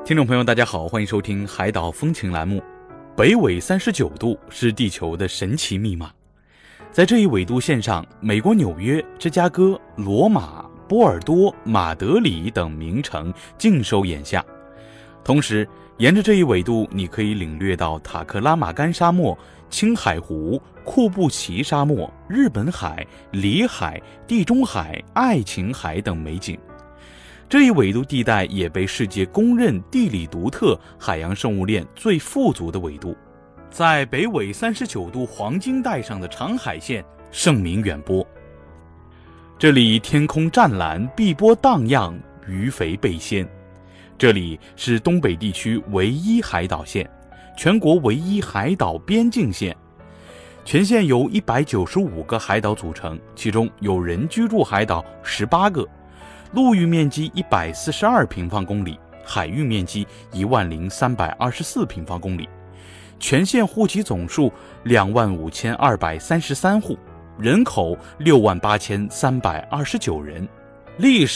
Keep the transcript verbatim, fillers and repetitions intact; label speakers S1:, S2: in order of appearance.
S1: 听众朋友大家好，欢迎收听海岛风情栏目。北纬三十九度是地球的神奇密码，在这一纬度线上，美国纽约、芝加哥、罗马、波尔多、马德里等名城尽收眼下。同时沿着这一纬度，你可以领略到塔克拉玛干沙漠、青海湖、库布齐沙漠、日本海、里海、地中海、爱琴海等美景。这一纬度地带也被世界公认地理独特、海洋生物链最富足的纬度。在北纬三十九度黄金带上的长海线盛名远播，这里天空湛蓝，碧波荡漾，鱼肥贝鲜。这里是东北地区唯一海岛线，全国唯一海岛边境线。全线由一百九十五个海岛组成，其中有人居住海岛十八个，陆域面积一百四十二平方公里，海域面积一万零三百二十四平方公里。全县户籍总数两万五千二百三十三户，人口六万八千三百二十九人，历史